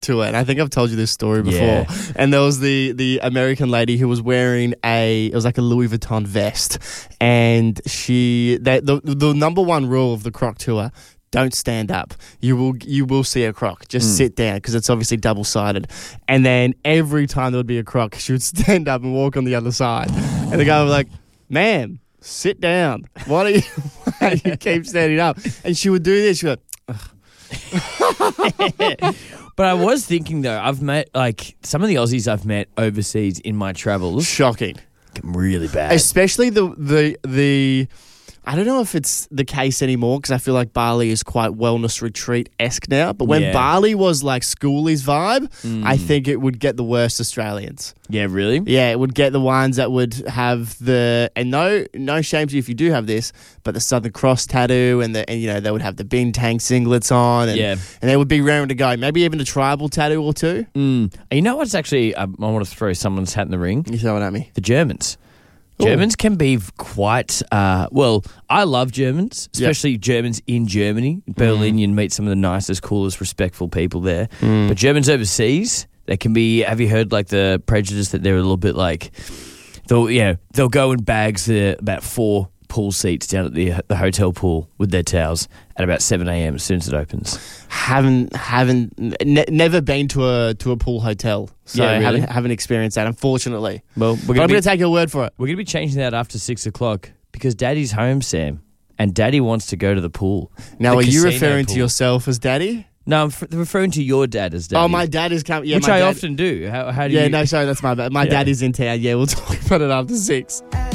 tour, and I think I've told you this story before. Yeah. And there was the American lady who was wearing it was like a Louis Vuitton vest, and the number one rule of the Croc tour: don't stand up. You will see a croc. Just sit down because it's obviously double-sided. And then every time there would be a croc, she would stand up and walk on the other side. And the guy was like, "Ma'am, sit down. Why do you keep standing up?" And she would do this. She would go, But I was thinking though, I've met like some of the Aussies I've met overseas in my travels. shocking. Really bad. Especially the I don't know if it's the case anymore because I feel like Bali is quite wellness retreat-esque now. But when Bali was like schoolies vibe, I think it would get the worst Australians. Yeah, really? Yeah, it would get the ones that would have and no shame to you if you do have this, but the Southern Cross tattoo and they would have the Bintang singlets on and they would be raring to go. Maybe even a tribal tattoo or two. And you know what's actually, I want to throw someone's hat in the ring? You throw it at me. The Germans. Germans can be quite, I love Germans, especially Germans in Germany. In Berlin, you meet some of the nicest, coolest, respectful people there. But Germans overseas, they can be, have you heard like the prejudice that they're a little bit like, they'll go in bags about 4 pool seats down at the hotel pool with their towels at about 7 a.m. as soon as it opens. Never been to a pool hotel, so really? haven't experienced that, unfortunately. Well, I'm going to take your word for it. We're going to be changing that after 6 o'clock because Daddy's home, Sam, and Daddy wants to go to the pool. Now, are you referring pool. to yourself as Daddy? No, I'm referring to your dad as Daddy. Oh, my dad is coming. Yeah, which I often do. How do you? Yeah, no, sorry, that's my bad. My dad is in town. Yeah, we'll talk about it after 6.